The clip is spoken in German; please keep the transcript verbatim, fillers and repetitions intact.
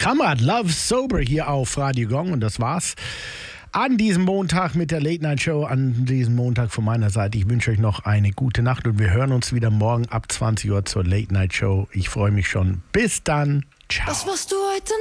Kamerad Love Sober hier auf Radio Gong und das war's an diesem Montag mit der Late Night Show, an diesem Montag von meiner Seite. Ich wünsche euch noch eine gute Nacht und wir hören uns wieder morgen ab zwanzig Uhr zur Late Night Show. Ich freue mich schon. Bis dann. Ciao. Das, was du heute